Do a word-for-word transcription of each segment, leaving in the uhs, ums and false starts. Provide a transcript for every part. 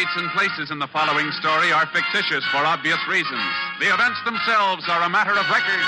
Dates and places in the following story are fictitious for obvious reasons. The events themselves are a matter of record.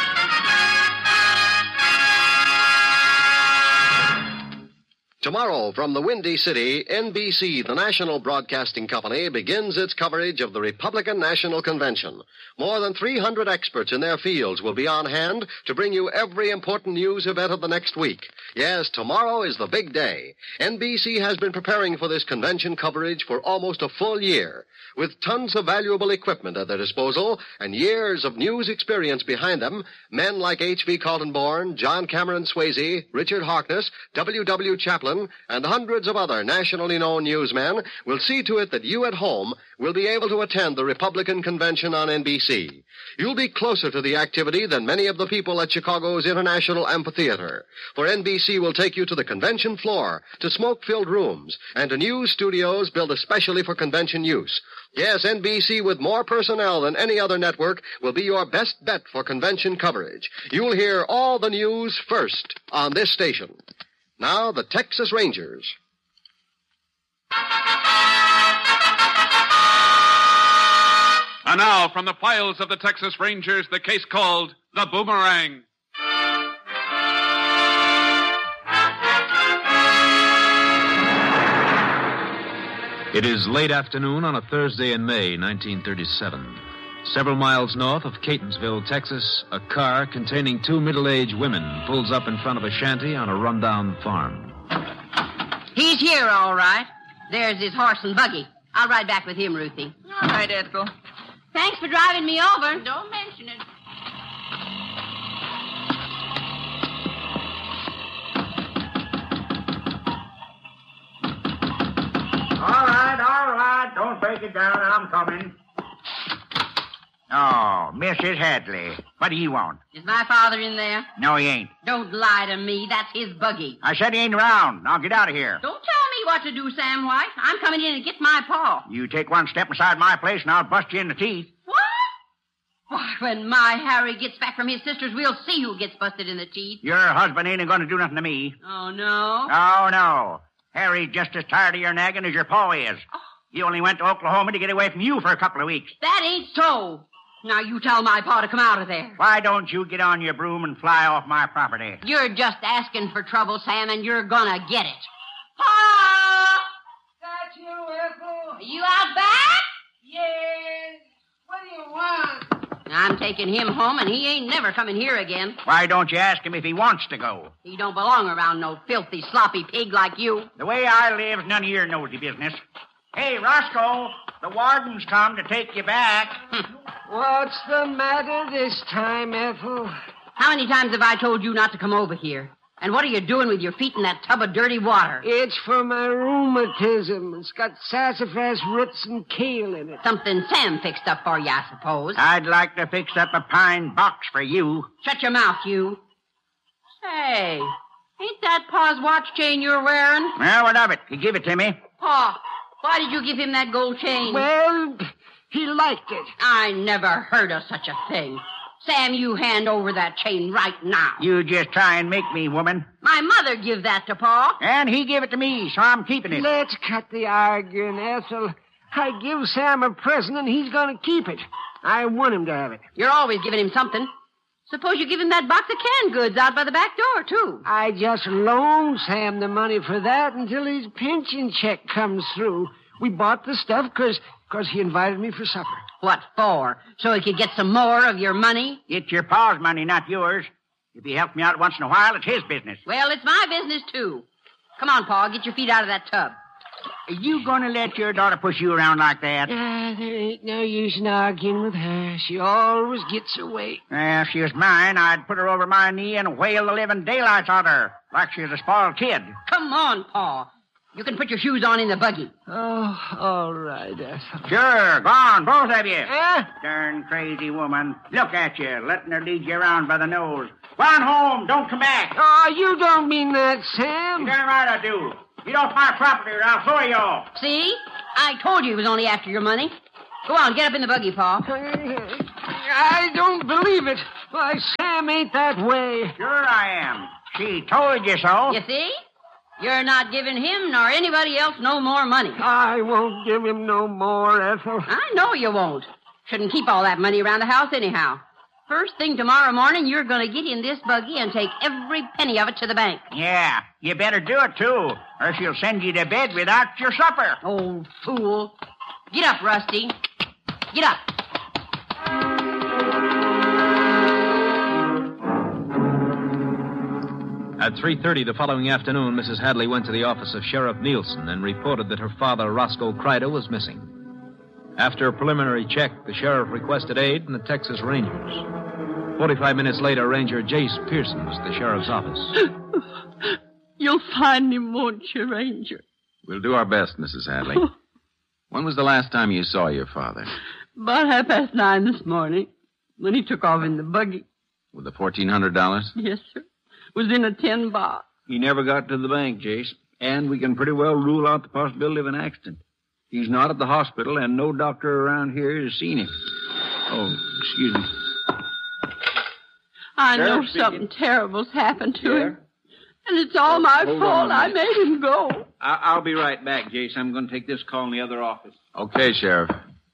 Tomorrow, from the Windy City, N B C, the national broadcasting company, begins its coverage of the Republican National Convention. More than three hundred experts in their fields will be on hand to bring you every important news event of the next week. Yes, tomorrow is the big day. N B C has been preparing for this convention coverage for almost a full year. With tons of valuable equipment at their disposal and years of news experience behind them, men like H V Kaltenborn, John Cameron Swayze, Richard Harkness, W W Chaplin, and hundreds of other nationally known newsmen will see to it that you at home will be able to attend the Republican Convention on N B C. You'll be closer to the activity than many of the people at Chicago's International Amphitheater. For N B C will take you to the convention floor, to smoke-filled rooms, and to news studios built especially for convention use. Yes, N B C, with more personnel than any other network, will be your best bet for convention coverage. You'll hear all the news first on this station. Now, the Texas Rangers. And now, from the files of the Texas Rangers, the case called The Boomerang. It is late afternoon on a Thursday in May, nineteen thirty-seven. Several miles north of Catonsville, Texas, a car containing two middle-aged women pulls up in front of a shanty on a rundown farm. He's here, all right. There's his horse and buggy. I'll ride back with him, Ruthie. All right, Ethel. Thanks for driving me over. Don't mention it. All right, all right. Don't break it down. I'm coming. Oh, Missus Hadley. What do you want? Is my father in there? No, he ain't. Don't lie to me. That's his buggy. I said he ain't around. Now get out of here. Don't tell me what to do, Sam White. I'm coming in and get my paw. You take one step inside my place and I'll bust you in the teeth. What? Why, when my Harry gets back from his sister's, we'll see who gets busted in the teeth. Your husband ain't going to do nothing to me. Oh, no? Oh, no. Harry's just as tired of your nagging as your pa is. Oh. He only went to Oklahoma to get away from you for a couple of weeks. That ain't so. Now you tell my pa to come out of there. Why don't you get on your broom and fly off my property? You're just asking for trouble, Sam, and you're gonna get it. Pa! Got you, Ethel? Are you out back? Yes. What do you want? I'm taking him home, and he ain't never coming here again. Why don't you ask him if he wants to go? He don't belong around no filthy, sloppy pig like you. The way I live's none of your nosy business. Hey, Roscoe, the warden's come to take you back. What's the matter this time, Ethel? How many times have I told you not to come over here? And what are you doing with your feet in that tub of dirty water? It's for my rheumatism. It's got sassafras roots and kale in it. Something Sam fixed up for you, I suppose. I'd like to fix up a pine box for you. Shut your mouth, you. Say, ain't that Pa's watch chain you're wearing? Well, what of it? He give it to me. Pa, why did you give him that gold chain? Well, he liked it. I never heard of such a thing. Sam, you hand over that chain right now. You just try and make me, woman. My mother give that to Pa. And he gave it to me, so I'm keeping it. Let's cut the arguing, Ethel. I give Sam a present, and he's going to keep it. I want him to have it. You're always giving him something. Suppose you give him that box of canned goods out by the back door, too. I just loaned Sam the money for that until his pension check comes through. We bought the stuff because because he invited me for supper. What for? So he could get some more of your money? It's your pa's money, not yours. If he helps me out once in a while, it's his business. Well, it's my business, too. Come on, Pa, get your feet out of that tub. Are you going to let your daughter push you around like that? Ah, there ain't no use in arguing with her. She always gets away. Well, if she was mine, I'd put her over my knee and whale the living daylights out of her, like she was a spoiled kid. Come on, Pa. You can put your shoes on in the buggy. Oh, all right, Ethel. Sure, go on, both of you. Eh? Darn crazy woman. Look at you, letting her lead you around by the nose. Go on home, don't come back. Oh, you don't mean that, Sam. Darn right I do. Get off my property or I'll throw you off. See? I told you he was only after your money. Go on, get up in the buggy, Pa. I don't believe it. Why, Sam ain't that way. Sure I am. She told you so. You see? You're not giving him nor anybody else no more money. I won't give him no more, Ethel. I know you won't. Shouldn't keep all that money around the house anyhow. First thing tomorrow morning, you're going to get in this buggy and take every penny of it to the bank. Yeah, you better do it, too, or she'll send you to bed without your supper. Old fool. Get up, Rusty. Get up. At three thirty the following afternoon, Missus Hadley went to the office of Sheriff Nielsen and reported that her father, Roscoe Crider, was missing. After a preliminary check, the sheriff requested aid from the Texas Rangers. Forty-five minutes later, Ranger Jace Pearson was at the sheriff's office. You'll find him, won't you, Ranger? We'll do our best, Missus Hadley. When was the last time you saw your father? About half past nine this morning, when he took off in the buggy. With the fourteen hundred dollars? Yes, sir. Was in a tin box. He never got to the bank, Jace, and we can pretty well rule out the possibility of an accident. He's not at the hospital, and no doctor around here has seen him. Oh, excuse me. I Sheriff know speaking. something terrible's happened to Yeah? him. And it's all my Hold fault. on a I minute. made him go. I- I'll be right back, Jace. I'm going to take this call in the other office. Okay, Sheriff.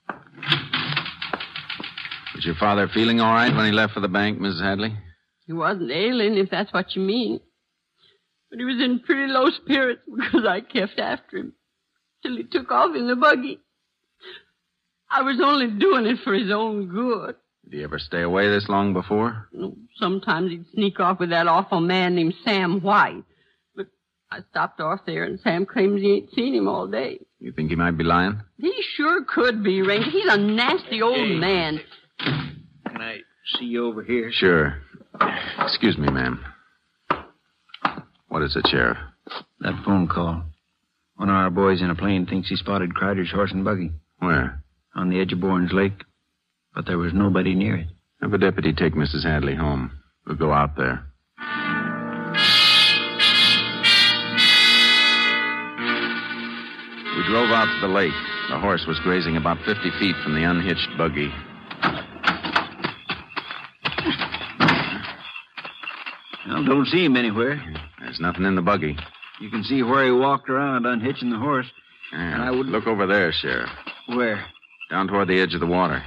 Was your father feeling all right when he left for the bank, Missus Hadley? He wasn't ailing, if that's what you mean. But he was in pretty low spirits because I kept after him till he took off in the buggy. I was only doing it for his own good. Did he ever stay away this long before? Sometimes he'd sneak off with that awful man named Sam White. But I stopped off there, and Sam claims he ain't seen him all day. You think he might be lying? He sure could be, Ranger. He's a nasty old Hey. man. Can I see you over here? Sure. Excuse me, ma'am. What is it, Sheriff? That phone call. One of our boys in a plane thinks he spotted Crider's horse and buggy Where? on the edge of Bourne's Lake, but there was nobody near it. Have a deputy take Missus Hadley home. We'll go out there. We drove out to the lake. The horse was grazing about fifty feet from the unhitched buggy. Well, don't see him anywhere. There's nothing in the buggy. You can see where he walked around unhitching the horse. Yeah, And I would- Look over there, Sheriff. Where? Down toward the edge of the water.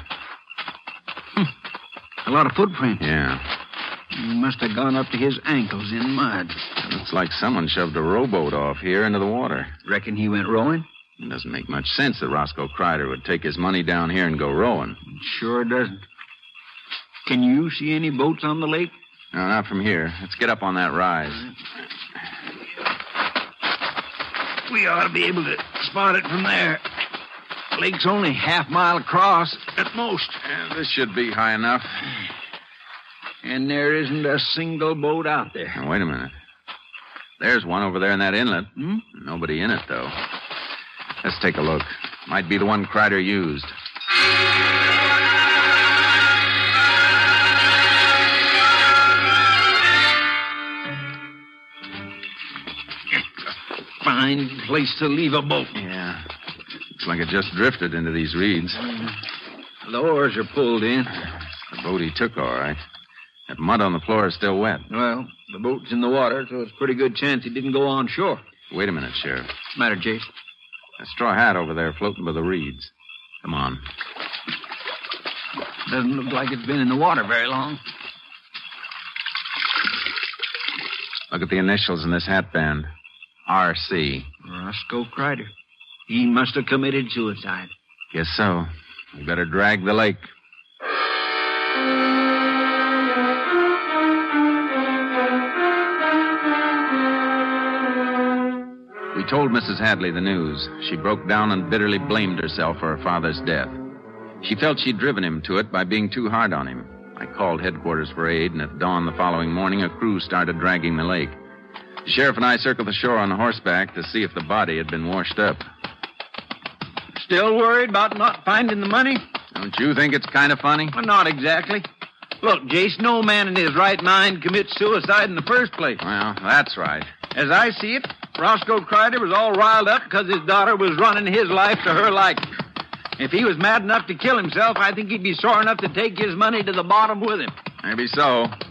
A lot of footprints. Yeah. He must have gone up to his ankles in mud. Looks like someone shoved a rowboat off here into the water. Reckon he went rowing? It doesn't make much sense that Roscoe Crider would take his money down here and go rowing. Sure doesn't. Can you see any boats on the lake? No, not from here. Let's get up on that rise. We ought to be able to spot it from there. The lake's only half mile across at most. Yeah, this should be high enough. And there isn't a single boat out there. Now, wait a minute. There's one over there in that inlet. Hmm? Nobody in it, though. Let's take a look. Might be the one Crider used. Fine place to leave a boat. Yeah. Looks like it just drifted into these reeds. The oars are pulled in. The boat he took, all right. That mud on the floor is still wet. Well, the boat's in the water, so it's a pretty good chance he didn't go on shore. Wait a minute, Sheriff. What's the matter, Jace? That straw hat over there floating by the reeds. Come on. Doesn't look like it's been in the water very long. Look at the initials in this hat band. R C. Roscoe Crider. He must have committed suicide. Guess so. We better drag the lake. We told Missus Hadley the news. She broke down and bitterly blamed herself for her father's death. She felt she'd driven him to it by being too hard on him. I called headquarters for aid, and at dawn the following morning, a crew started dragging the lake. The sheriff and I circled the shore on horseback to see if the body had been washed up. Still worried about not finding the money? Don't you think it's kind of funny? Well, not exactly. Look, Jace, no man in his right mind commits suicide in the first place. Well, that's right. As I see it, Roscoe Crider was all riled up because his daughter was running his life to her liking. If he was mad enough to kill himself, I think he'd be sore enough to take his money to the bottom with him. Maybe so.